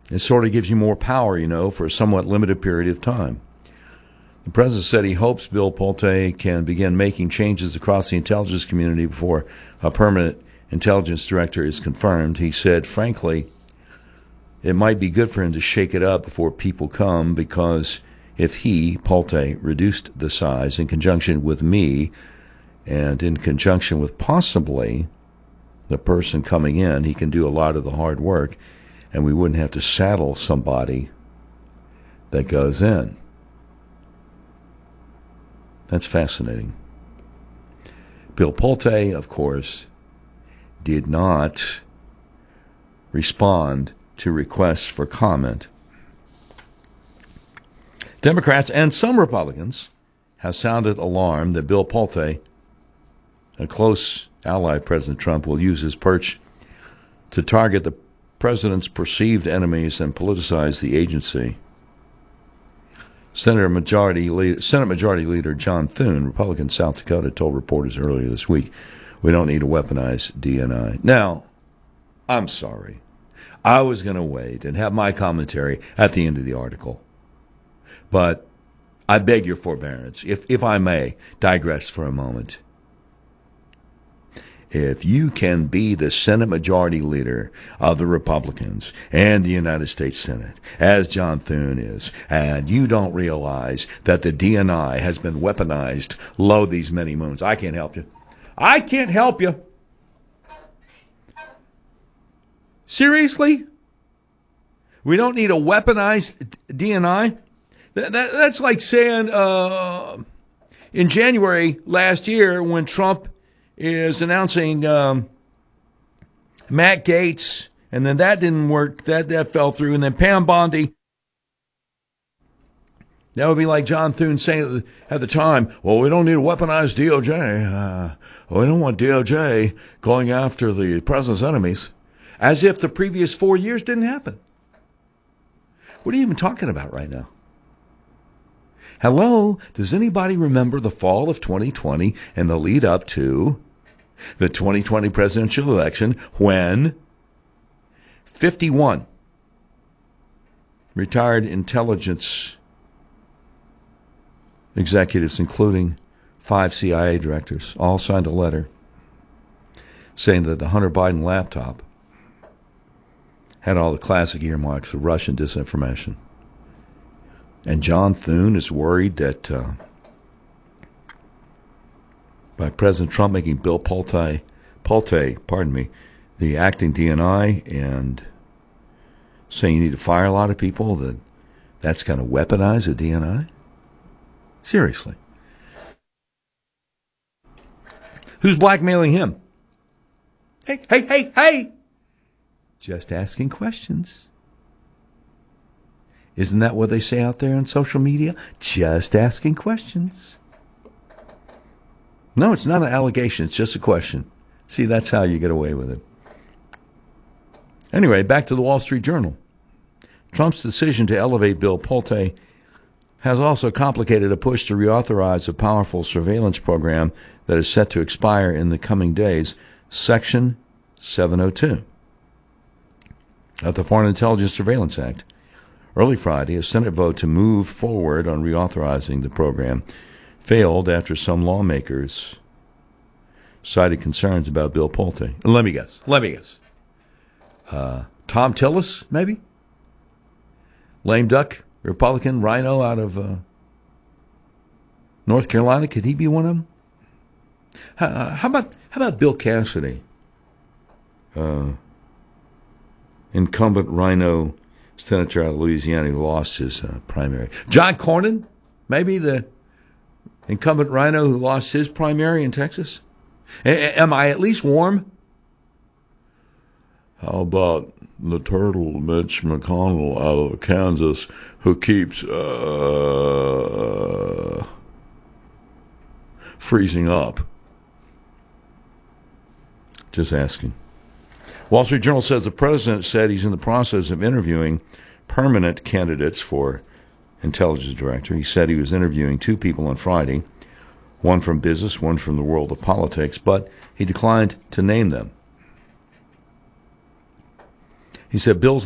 It sort of gives you more power, for a somewhat limited period of time. The president said he hopes Bill Pulte can begin making changes across the intelligence community before a permanent intelligence director is confirmed. He said, frankly, it might be good for him to shake it up before people come, because if he, Pulte, reduced the size in conjunction with me and in conjunction with possibly the person coming in, he can do a lot of the hard work, and we wouldn't have to saddle somebody that goes in. That's fascinating. Bill Pulte, of course, did not respond to requests for comment. Democrats and some Republicans have sounded alarm that Bill Pulte, a close ally of President Trump, will use his perch to target the president's perceived enemies and politicize the agency. Senate Majority Leader John Thune, Republican, South Dakota, told reporters earlier this week, we don't need to weaponize DNI. Now, I'm sorry. I was going to wait and have my commentary at the end of the article. But I beg your forbearance, if I may digress for a moment. If you can be the Senate Majority Leader of the Republicans and the United States Senate, as John Thune is, and you don't realize that the DNI has been weaponized low these many moons, I can't help you. I can't help you. Seriously? We don't need a weaponized DNI? That's like saying in January last year when Trump is announcing Matt Gaetz, and then that didn't work. That fell through. And then Pam Bondi. That would be like John Thune saying at the time, well, we don't need a weaponized DOJ. We don't want DOJ going after the president's enemies. As if the previous 4 years didn't happen. What are you even talking about right now? Hello? Does anybody remember the fall of 2020 and the lead up to the 2020 presidential election when 51 retired intelligence executives, including 5 CIA directors, all signed a letter saying that the Hunter Biden laptop had all the classic earmarks of Russian disinformation. And John Thune is worried that by President Trump making Bill Pulte, the acting DNI, and saying you need to fire a lot of people, that's going to weaponize the DNI? Seriously. Who's blackmailing him? Hey! Just asking questions. Isn't that what they say out there on social media? Just asking questions. No, it's not an allegation. It's just a question. See, that's how you get away with it. Anyway, back to the Wall Street Journal. Trump's decision to elevate Bill Pulte has also complicated a push to reauthorize a powerful surveillance program that is set to expire in the coming days, Section 702 of the Foreign Intelligence Surveillance Act. Early Friday, a Senate vote to move forward on reauthorizing the program failed after some lawmakers cited concerns about Bill Pulte. Let me guess. Tom Tillis, maybe? Lame duck, Republican, rhino out of North Carolina. Could he be one of them? How about Bill Cassidy? Incumbent rhino senator out of Louisiana who lost his primary. John Cornyn, maybe the incumbent rhino who lost his primary in Texas. Am I at least warm? How about the turtle Mitch McConnell out of Kansas who keeps freezing up? Just asking. Wall Street Journal says the president said he's in the process of interviewing permanent candidates for intelligence director. He said he was interviewing 2 people on Friday, one from business, one from the world of politics, but he declined to name them. He said Bill's